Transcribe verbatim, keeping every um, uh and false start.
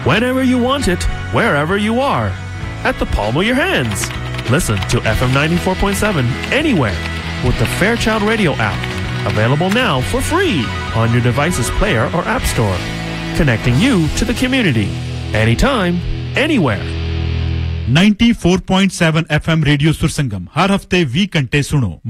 whenever you want it, wherever you are, at the palm of your hands. Listen to F M ninety-four point seven anywhere with the Fairchild Radio app. Available now for free on your device's player or app store. Connecting you to the community. Anytime, anywhere. ninety-four point seven F M radio Sursangam हर हफ्ते we घंटे सुनो